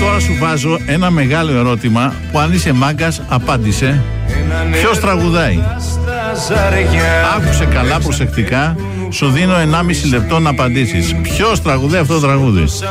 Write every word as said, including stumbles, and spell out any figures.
τώρα σου βάζω ένα μεγάλο ερώτημα που αν είσαι μάγκας απάντησε. Ποιος τραγουδάει? Άκουσε καλά προσεκτικά. Σου δίνω ενάμιση λεπτό να απαντήσεις. Ποιος τραγουδάει αυτό το τραγούδι?